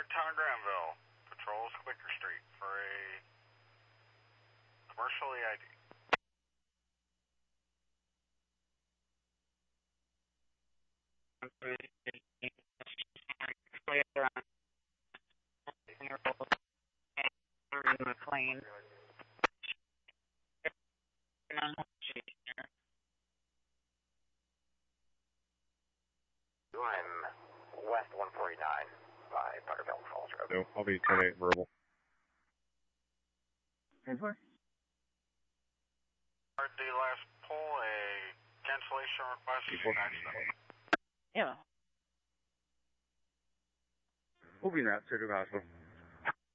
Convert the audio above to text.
Town of Granville patrols Quaker Street for a commercial EID. McLean. I'm west 149 by Buttermilk Falls Road. No, I'll be 10-8 verbal. 10-4. The last pull, a cancellation request. Yeah. Moving route, Circuit Hospital.